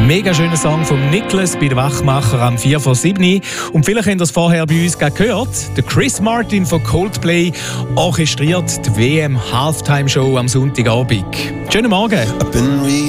Mega schöner Song von Nicholas bei den Wachmacher am 4 vor 7. Und vielleicht habt ihr es vorher bei uns gehört. Der Chris Martin von Coldplay orchestriert die WM Halftime Show am Sonntagabend. Schönen Morgen.